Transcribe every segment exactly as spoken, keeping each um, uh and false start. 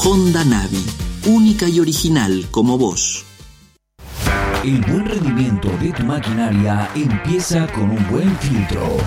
Honda Navi, única y original como vos. El buen rendimiento de tu maquinaria empieza con un buen filtro.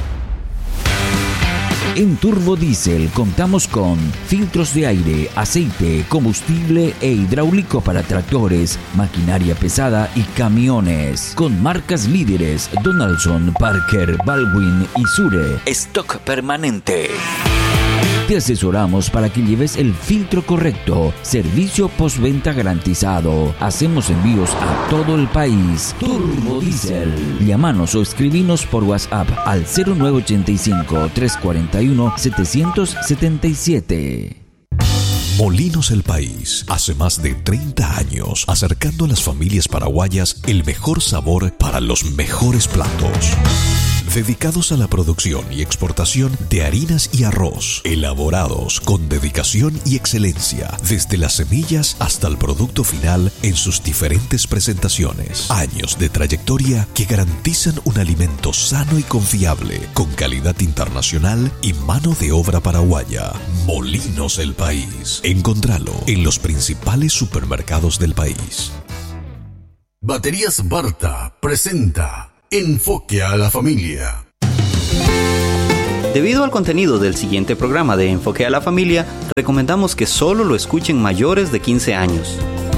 En Turbo Diesel contamos con filtros de aire, aceite, combustible e hidráulico para tractores, maquinaria pesada y camiones. Con marcas líderes Donaldson, Parker, Baldwin y Sure. Stock permanente. Te asesoramos para que lleves el filtro correcto. Servicio postventa garantizado. Hacemos envíos a todo el país. Turbo Diesel. Llámanos o escribinos por WhatsApp al cero nueve ochenta y cinco, trescientos cuarenta y uno, setecientos setenta y siete. Molinos El País, hace más de treinta años, acercando a las familias paraguayas el mejor sabor para los mejores platos. Dedicados a la producción y exportación de harinas y arroz, elaborados con dedicación y excelencia, desde las semillas hasta el producto final en sus diferentes presentaciones. Años de trayectoria que garantizan un alimento sano y confiable, con calidad internacional y mano de obra paraguaya. Molinos El País. Encontralo en los principales supermercados del país. Baterías Barta presenta Enfoque a la Familia. Debido al contenido del siguiente programa de Enfoque a la Familia, recomendamos que solo lo escuchen mayores de quince años.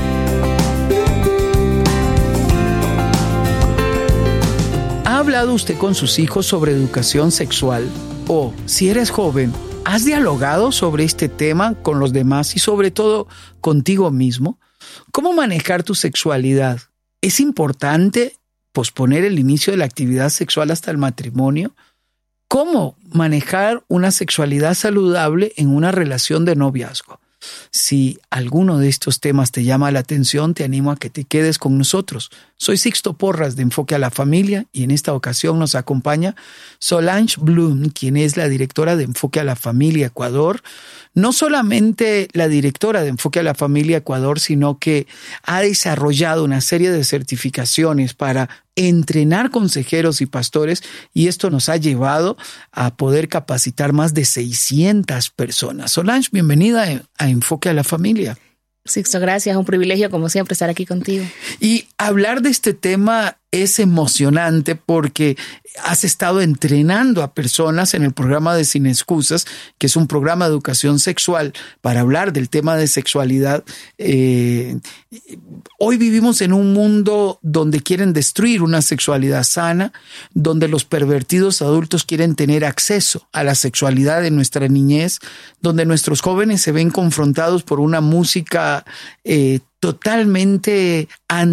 ¿Ha hablado usted con sus hijos sobre educación sexual? O, si eres joven, ¿has dialogado sobre este tema con los demás y sobre todo contigo mismo? ¿Cómo manejar tu sexualidad? ¿Es importante posponer el inicio de la actividad sexual hasta el matrimonio? ¿Cómo manejar una sexualidad saludable en una relación de noviazgo? Si alguno de estos temas te llama la atención, te animo a que te quedes con nosotros. Soy Sixto Porras de Enfoque a la Familia y en esta ocasión nos acompaña Solange Bloom, quien es la directora de Enfoque a la Familia Ecuador. No solamente la directora de Enfoque a la Familia Ecuador, sino que ha desarrollado una serie de certificaciones para entrenar consejeros y pastores, y esto nos ha llevado a poder capacitar más de seiscientas personas. Solange, bienvenida a Enfoque a la Familia. Sixto, gracias. Un privilegio, como siempre, estar aquí contigo. Y hablar de este tema es emocionante porque has estado entrenando a personas en el programa de Sin Excusas, que es un programa de educación sexual para hablar del tema de sexualidad. Eh, hoy vivimos en un mundo donde quieren destruir una sexualidad sana, donde los pervertidos adultos quieren tener acceso a la sexualidad de nuestra niñez, donde nuestros jóvenes se ven confrontados por una música eh, totalmente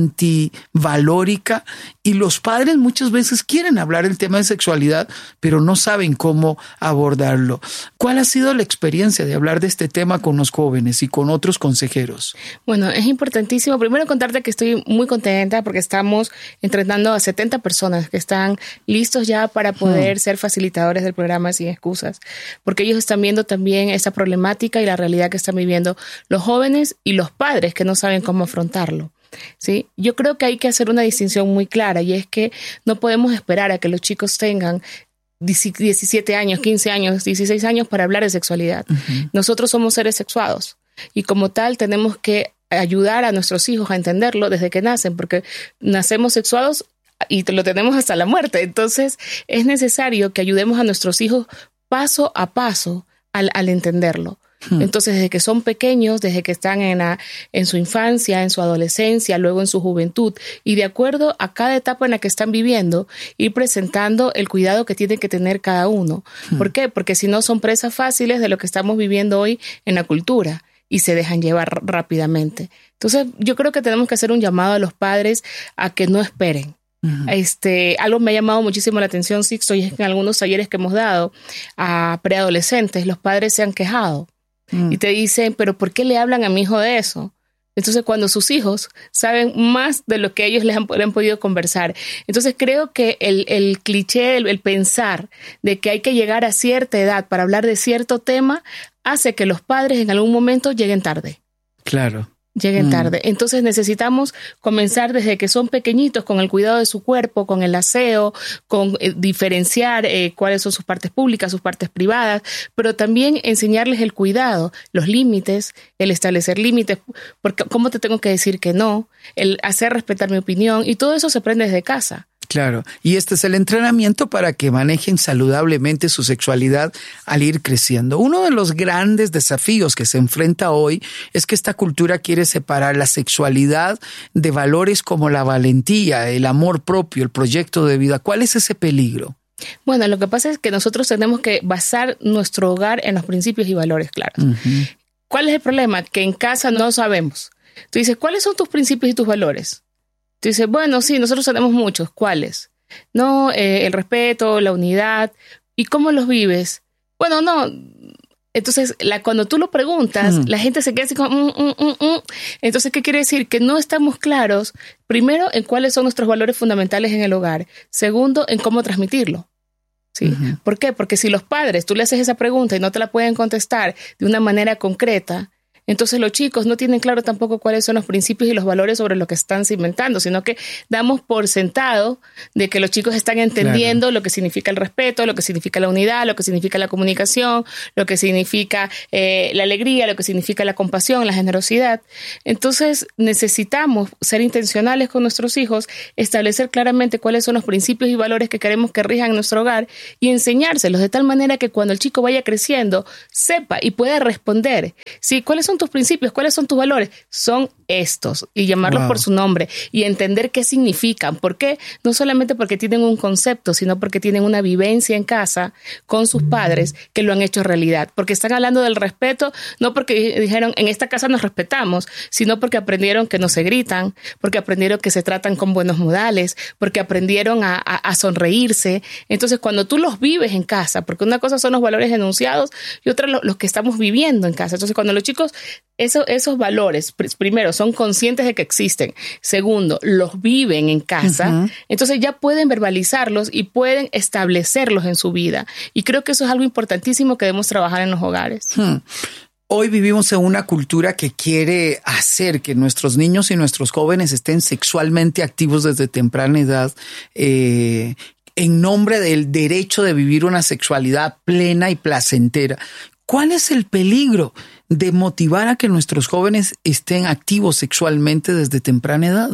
antivalórica, y los padres muchas veces quieren hablar del tema de sexualidad, pero no saben cómo abordarlo. ¿Cuál ha sido la experiencia de hablar de este tema con los jóvenes y con otros consejeros? Bueno, es importantísimo. Primero contarte que estoy muy contenta porque estamos entrenando a setenta personas que están listos ya para poder hmm. ser facilitadores del programa Sin Excusas, porque ellos están viendo también esa problemática y la realidad que están viviendo los jóvenes y los padres que no saben cómo afrontarlo. ¿Sí? Yo creo que hay que hacer una distinción muy clara, y es que no podemos esperar a que los chicos tengan diecisiete años, quince años, dieciséis años para hablar de sexualidad. Uh-huh. Nosotros somos seres sexuados y como tal tenemos que ayudar a nuestros hijos a entenderlo desde que nacen, porque nacemos sexuados y lo tenemos hasta la muerte. Entonces es necesario que ayudemos a nuestros hijos paso a paso al, al entenderlo. Entonces, desde que son pequeños, desde que están en, la, en su infancia, en su adolescencia, luego en su juventud, y de acuerdo a cada etapa en la que están viviendo, ir presentando el cuidado que tiene que tener cada uno. ¿Por qué? Porque si no, son presas fáciles de lo que estamos viviendo hoy en la cultura y se dejan llevar rápidamente. Entonces, yo creo que tenemos que hacer un llamado a los padres a que no esperen. Uh-huh. Este, algo me ha llamado muchísimo la atención, Sixto, y es que en algunos talleres que hemos dado a preadolescentes, los padres se han quejado. Y te dicen, pero ¿por qué le hablan a mi hijo de eso? Entonces, cuando sus hijos saben más de lo que ellos les han, le han podido conversar. Entonces, creo que el, el cliché, el, el pensar de que hay que llegar a cierta edad para hablar de cierto tema, hace que los padres en algún momento lleguen tarde. Claro. lleguen Mm. tarde. Entonces necesitamos comenzar desde que son pequeñitos con el cuidado de su cuerpo, con el aseo, con eh, diferenciar eh, cuáles son sus partes públicas, sus partes privadas, pero también enseñarles el cuidado, los límites, el establecer límites, porque cómo te tengo que decir que no, el hacer respetar mi opinión, y todo eso se aprende desde casa. Claro, y este es el entrenamiento para que manejen saludablemente su sexualidad al ir creciendo. Uno de los grandes desafíos que se enfrenta hoy es que esta cultura quiere separar la sexualidad de valores como la valentía, el amor propio, el proyecto de vida. ¿Cuál es ese peligro? Bueno, lo que pasa es que nosotros tenemos que basar nuestro hogar en los principios y valores claros. Uh-huh. ¿Cuál es el problema? Que en casa no sabemos. Tú dices, ¿cuáles son tus principios y tus valores? Tú dices, bueno, sí, nosotros tenemos muchos. ¿Cuáles? No, eh, el respeto, la unidad. ¿Y cómo los vives? Bueno, no. Entonces, la, cuando tú lo preguntas, mm. la gente se queda así como... Mm, mm, mm, mm. Entonces, ¿qué quiere decir? Que no estamos claros, primero, en cuáles son nuestros valores fundamentales en el hogar. Segundo, en cómo transmitirlo. ¿Sí? Uh-huh. ¿Por qué? Porque si los padres, tú le haces esa pregunta y no te la pueden contestar de una manera concreta, entonces los chicos no tienen claro tampoco cuáles son los principios y los valores sobre lo que están cimentando, sino que damos por sentado de que los chicos están entendiendo claro. lo que significa el respeto, lo que significa la unidad, lo que significa la comunicación, lo que significa eh, la alegría, lo que significa la compasión, la generosidad. Entonces necesitamos ser intencionales con nuestros hijos, establecer claramente cuáles son los principios y valores que queremos que rijan nuestro hogar y enseñárselos de tal manera que cuando el chico vaya creciendo sepa y pueda responder. ¿Sí? ¿Cuáles son tus principios? ¿Cuáles son tus valores? Son estos, y llamarlos wow. por su nombre y entender qué significan. ¿Por qué? No solamente porque tienen un concepto, sino porque tienen una vivencia en casa con sus padres que lo han hecho realidad. Porque están hablando del respeto, no porque dijeron en esta casa nos respetamos, sino porque aprendieron que no se gritan, porque aprendieron que se tratan con buenos modales, porque aprendieron a, a, a sonreírse. Entonces, cuando tú los vives en casa, porque una cosa son los valores enunciados y otra los, los que estamos viviendo en casa. Entonces, cuando los chicos Eso, esos valores, pr- primero, son conscientes de que existen. Segundo, los viven en casa. Uh-huh. Entonces ya pueden verbalizarlos y pueden establecerlos en su vida. Y creo que eso es algo importantísimo que debemos trabajar en los hogares. Hmm. Hoy vivimos en una cultura que quiere hacer que nuestros niños y nuestros jóvenes estén sexualmente activos desde temprana edad, eh, en nombre del derecho de vivir una sexualidad plena y placentera. ¿Cuál es el peligro de motivar a que nuestros jóvenes estén activos sexualmente desde temprana edad?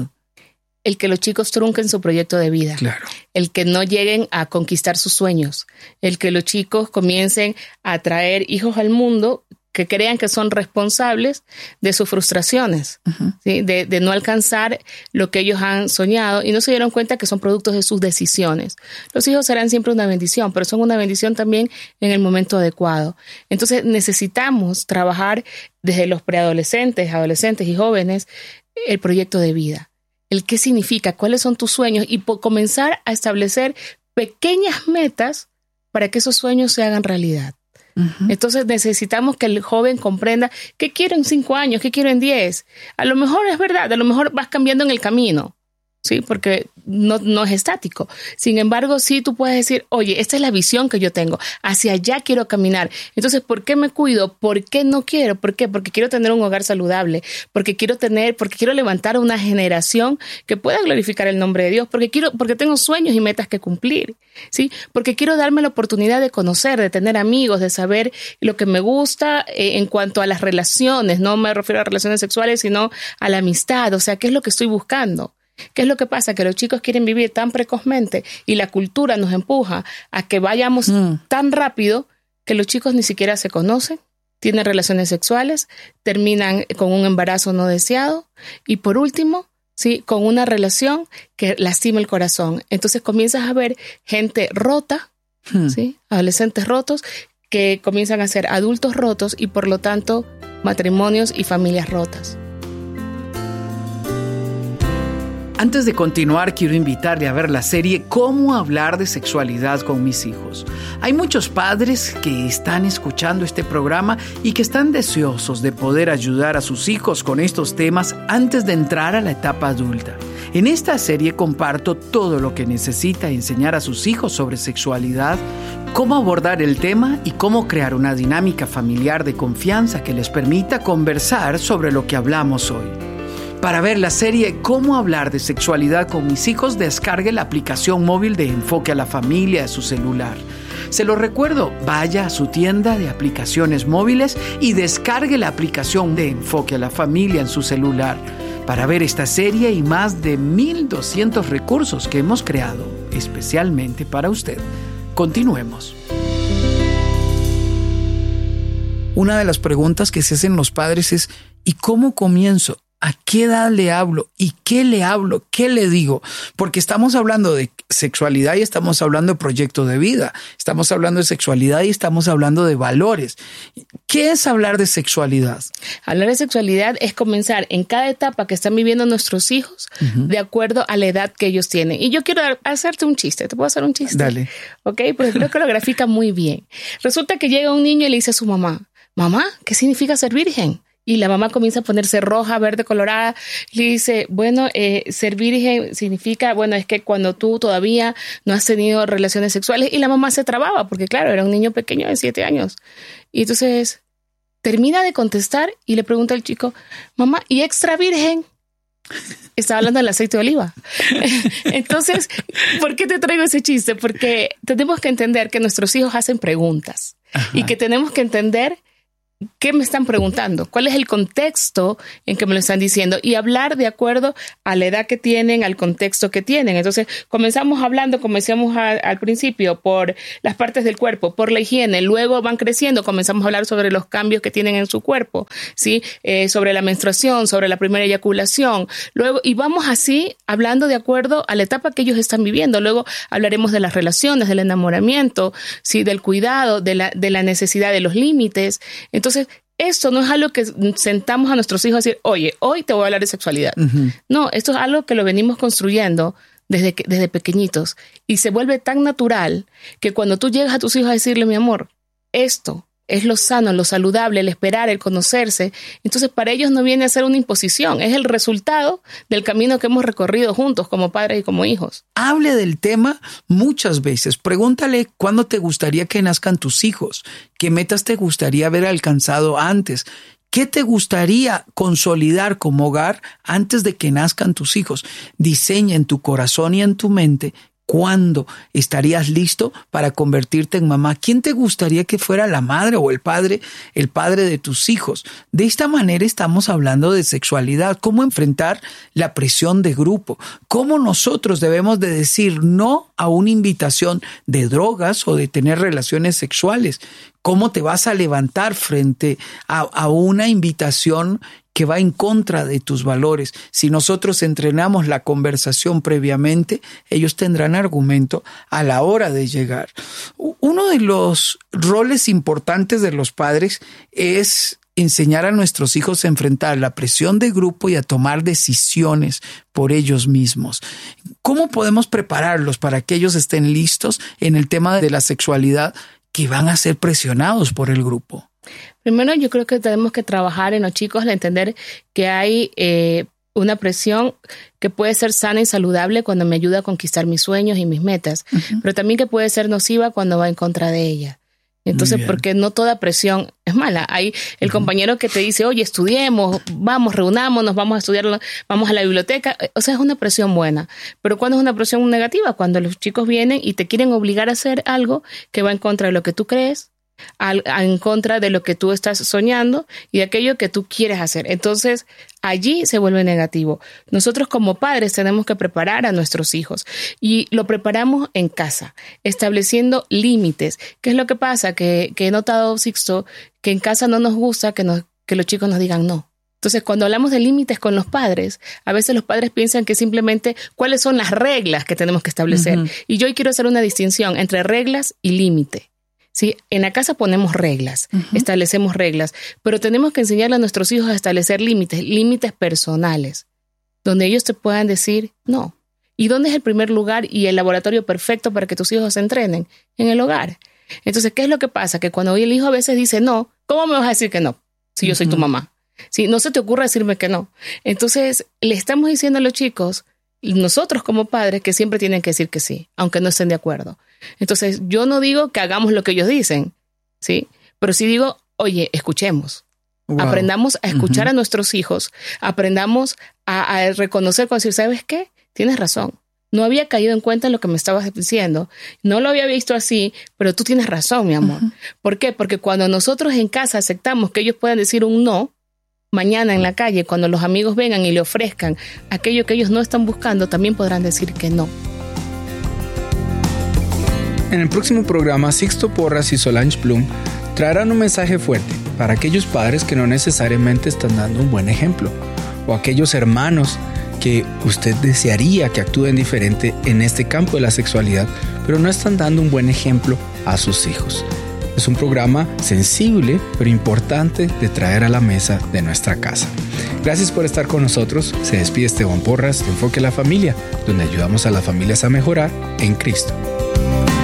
El que los chicos trunquen su proyecto de vida. Claro. El que no lleguen a conquistar sus sueños. El que los chicos comiencen a traer hijos al mundo que crean que son responsables de sus frustraciones, uh-huh. ¿sí? de, de no alcanzar lo que ellos han soñado y no se dieron cuenta que son productos de sus decisiones. Los hijos serán siempre una bendición, pero son una bendición también en el momento adecuado. Entonces necesitamos trabajar desde los preadolescentes, adolescentes y jóvenes el proyecto de vida. El qué significa, cuáles son tus sueños y por comenzar a establecer pequeñas metas para que esos sueños se hagan realidad. Uh-huh. Entonces necesitamos que el joven comprenda qué quiero en cinco años, qué quiero en diez. A lo mejor es verdad, a lo mejor vas cambiando en el camino, ¿sí? Porque no, no es estático. Sin embargo, sí tú puedes decir, oye, esta es la visión que yo tengo, hacia allá quiero caminar. Entonces, ¿por qué me cuido? ¿Por qué no quiero? ¿Por qué? Porque quiero tener un hogar saludable, porque quiero tener, porque quiero levantar una generación que pueda glorificar el nombre de Dios, porque quiero, porque tengo sueños y metas que cumplir, ¿sí? Porque quiero darme la oportunidad de conocer, de tener amigos, de saber lo que me gusta eh, en cuanto a las relaciones. No me refiero a relaciones sexuales, sino a la amistad. O sea, ¿qué es lo que estoy buscando? ¿Qué es lo que pasa? Que los chicos quieren vivir tan precozmente y la cultura nos empuja a que vayamos mm. tan rápido que los chicos ni siquiera se conocen, tienen relaciones sexuales, terminan con un embarazo no deseado y por último, sí, con una relación que lastima el corazón. Entonces comienzas a ver gente rota, mm. ¿sí? Adolescentes rotos que comienzan a ser adultos rotos y por lo tanto matrimonios y familias rotas. Antes de continuar, quiero invitarle a ver la serie Cómo hablar de sexualidad con mis hijos. Hay muchos padres que están escuchando este programa y que están deseosos de poder ayudar a sus hijos con estos temas antes de entrar a la etapa adulta. En esta serie comparto todo lo que necesita enseñar a sus hijos sobre sexualidad, cómo abordar el tema y cómo crear una dinámica familiar de confianza que les permita conversar sobre lo que hablamos hoy. Para ver la serie Cómo hablar de sexualidad con mis hijos, descargue la aplicación móvil de Enfoque a la Familia de su celular. Se lo recuerdo, vaya a su tienda de aplicaciones móviles y descargue la aplicación de Enfoque a la Familia en su celular para ver esta serie y más de mil doscientos recursos que hemos creado especialmente para usted. Continuemos. Una de las preguntas que se hacen los padres es: ¿y cómo comienzo? ¿A qué edad le hablo? ¿Y qué le hablo? ¿Qué le digo? Porque estamos hablando de sexualidad y estamos hablando de proyecto de vida. Estamos hablando de sexualidad y estamos hablando de valores. ¿Qué es hablar de sexualidad? Hablar de sexualidad es comenzar en cada etapa que están viviendo nuestros hijos, uh-huh, de acuerdo a la edad que ellos tienen. Y yo quiero hacerte un chiste. ¿Te puedo hacer un chiste? Dale. Ok, porque creo que lo grafica muy bien. Resulta que llega un niño y le dice a su mamá: mamá, ¿qué significa ser virgen? Y la mamá comienza a ponerse roja, verde, colorada. Le dice, bueno, eh, ser virgen significa, bueno, es que cuando tú todavía no has tenido relaciones sexuales. Y la mamá se trababa porque, claro, era un niño pequeño de siete años. Y entonces termina de contestar y le pregunta al chico: mamá, ¿y extra virgen? Estaba hablando del aceite de oliva. Entonces, ¿por qué te traigo ese chiste? Porque tenemos que entender que nuestros hijos hacen preguntas. Ajá. Y que tenemos que entender ¿qué me están preguntando? ¿Cuál es el contexto en que me lo están diciendo? Y hablar de acuerdo a la edad que tienen, al contexto que tienen. Entonces, comenzamos hablando, como decíamos a, al principio, por las partes del cuerpo, por la higiene. Luego van creciendo, comenzamos a hablar sobre los cambios que tienen en su cuerpo, ¿sí? Eh, sobre la menstruación, sobre la primera eyaculación. Luego, y vamos así hablando de acuerdo a la etapa que ellos están viviendo. Luego hablaremos de las relaciones, del enamoramiento, ¿sí? Del cuidado, de la, de la necesidad de los límites. Entonces, esto no es algo que sentamos a nuestros hijos a decir, oye, hoy te voy a hablar de sexualidad. Uh-huh. No, esto es algo que lo venimos construyendo desde, que, desde pequeñitos y se vuelve tan natural que cuando tú llegas a tus hijos a decirle, mi amor, esto es lo sano, lo saludable, el esperar, el conocerse. Entonces, para ellos no viene a ser una imposición, es el resultado del camino que hemos recorrido juntos como padres y como hijos. Hable del tema muchas veces. Pregúntale cuándo te gustaría que nazcan tus hijos, qué metas te gustaría haber alcanzado antes, qué te gustaría consolidar como hogar antes de que nazcan tus hijos. Diseña en tu corazón y en tu mente ¿cuándo estarías listo para convertirte en mamá? ¿Quién te gustaría que fuera la madre o el padre, el padre de tus hijos? De esta manera estamos hablando de sexualidad, cómo enfrentar la presión de grupo, cómo nosotros debemos de decir no a una invitación de drogas o de tener relaciones sexuales, cómo te vas a levantar frente a, a una invitación que va en contra de tus valores. Si nosotros entrenamos la conversación previamente, ellos tendrán argumento a la hora de llegar. Uno de los roles importantes de los padres es enseñar a nuestros hijos a enfrentar la presión de grupo y a tomar decisiones por ellos mismos. ¿Cómo podemos prepararlos para que ellos estén listos en el tema de la sexualidad que van a ser presionados por el grupo? Primero, yo creo que tenemos que trabajar en los chicos al entender que hay eh, una presión que puede ser sana y saludable cuando me ayuda a conquistar mis sueños y mis metas, uh-huh, pero también que puede ser nociva cuando va en contra de ella. Entonces, porque no toda presión es mala. Hay el uh-huh. compañero que te dice, oye, estudiemos, vamos, reunámonos, vamos a estudiar, vamos a la biblioteca. O sea, es una presión buena. Pero ¿cuándo es una presión negativa? Cuando los chicos vienen y te quieren obligar a hacer algo que va en contra de lo que tú crees, Al, en contra de lo que tú estás soñando y de aquello que tú quieres hacer. Entonces, allí se vuelve negativo. Nosotros como padres tenemos que preparar a nuestros hijos y lo preparamos en casa, estableciendo límites. ¿Qué es lo que pasa? Que, que he notado, Sixto, que en casa no nos gusta que, nos, que los chicos nos digan no. Entonces, cuando hablamos de límites con los padres, a veces los padres piensan que simplemente cuáles son las reglas que tenemos que establecer. Uh-huh. Y yo hoy quiero hacer una distinción entre reglas y límite. Sí, en la casa ponemos reglas, uh-huh, establecemos reglas, pero tenemos que enseñarle a nuestros hijos a establecer límites, límites personales, donde ellos te puedan decir no. ¿Y dónde es el primer lugar y el laboratorio perfecto para que tus hijos se entrenen? En el hogar. Entonces, ¿qué es lo que pasa? Que cuando el hijo a veces dice no, ¿cómo me vas a decir que no? Si yo soy uh-huh. tu mamá. Si no se te ocurre decirme que no. Entonces, le estamos diciendo a los chicos nosotros como padres que siempre tienen que decir que sí, aunque no estén de acuerdo. Entonces, yo no digo que hagamos lo que ellos dicen, ¿sí? Pero sí digo, oye, escuchemos. Wow. Aprendamos a escuchar uh-huh. a nuestros hijos, aprendamos a, a reconocer, cuando decir, ¿sabes qué? Tienes razón. No había caído en cuenta en lo que me estabas diciendo. No lo había visto así, pero tú tienes razón, mi amor. Uh-huh. ¿Por qué? Porque cuando nosotros en casa aceptamos que ellos puedan decir un no, mañana en la calle, cuando los amigos vengan y le ofrezcan aquello que ellos no están buscando, también podrán decir que no. En el próximo programa, Sixto Porras y Solange Bloom traerán un mensaje fuerte para aquellos padres que no necesariamente están dando un buen ejemplo, o aquellos hermanos que usted desearía que actúen diferente en este campo de la sexualidad, pero no están dando un buen ejemplo a sus hijos. Es un programa sensible, pero importante de traer a la mesa de nuestra casa. Gracias por estar con nosotros. Se despide Esteban Porras de Enfoque a la Familia, donde ayudamos a las familias a mejorar en Cristo.